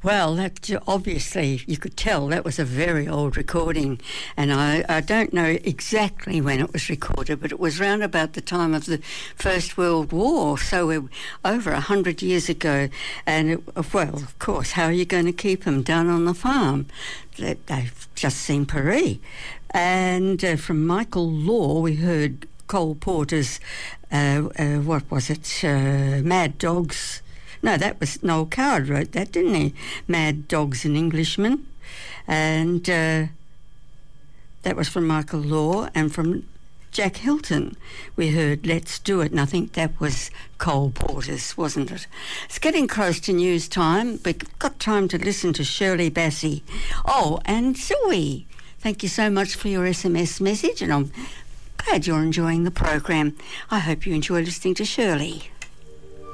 Well, that obviously you could tell that was a very old recording, and I don't know exactly when it was recorded, but it was round about the time of the First World War, so we're over 100 years ago. And well, of course, how are you going to keep them down on the farm? They've just seen Paris. And from Michael Law, we heard Cole Porter's, what was it, Mad Dogs. No, that was Noel Coward wrote that, didn't he? Mad Dogs and Englishmen. And that was from Michael Law. And from Jack Hilton, we heard Let's Do It. And I think that was Cole Porter's, wasn't it? It's getting close to news time. We've got time to listen to Shirley Bassey. Oh, and Zoe, thank you so much for your SMS message. And I'm glad you're enjoying the program. I hope you enjoy listening to Shirley.